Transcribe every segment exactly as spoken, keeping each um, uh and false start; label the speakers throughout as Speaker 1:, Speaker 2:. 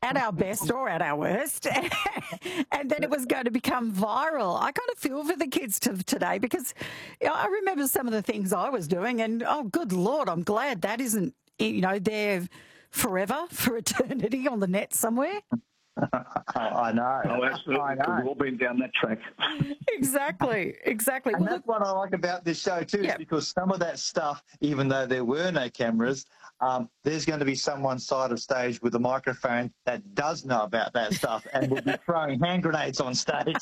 Speaker 1: at our best or at our worst. And then it was going to become viral. I kind of feel for the kids to, today because you know, I remember some of the things I was doing and, oh, good Lord, I'm glad that isn't, you know, there forever, for eternity on the net somewhere.
Speaker 2: I know.
Speaker 3: Oh, absolutely.
Speaker 2: I know.
Speaker 3: We've all been down that track.
Speaker 1: Exactly, exactly.
Speaker 2: And
Speaker 1: Well,
Speaker 2: that's what I like about this show too,
Speaker 1: Yeah.
Speaker 2: is because some of that stuff, even though there were no cameras, um, there's going to be someone side of stage with a microphone that does know about that stuff and will be throwing hand grenades on stage.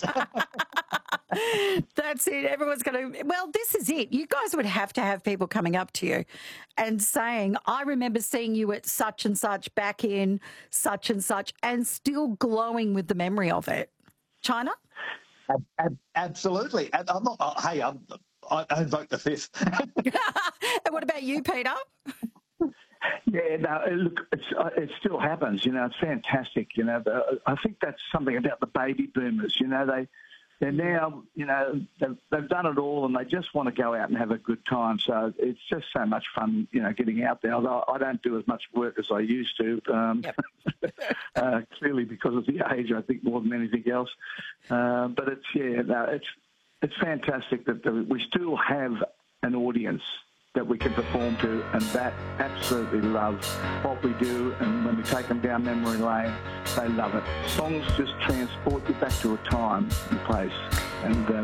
Speaker 1: that's it. Everyone's going to. Well, this is it. You guys would have to have people coming up to you and saying, I remember seeing you at such and such back in such and such, and still glowing with the memory of it. China?
Speaker 2: Ab- ab- absolutely. And I'm not, oh, hey, I'm, I, I invoke the fifth.
Speaker 1: And what about you, Peter?
Speaker 3: Yeah, no, look, it's, uh, it still happens. You know, it's fantastic. You know, the, I think that's something about the baby boomers. You know, they they're now, you know, they've, they've done it all, and they just want to go out and have a good time. So it's just so much fun, you know, getting out there. Although I don't do as much work as I used to. Um,
Speaker 1: Yep.
Speaker 3: uh, clearly, because of the age, I think more than anything else. Uh, but it's yeah, no, it's it's fantastic that the, we still have an audience that we can perform to, and that absolutely love what we do. And when we take them down memory lane, they love it. Songs just transport you back to a time and place, and uh,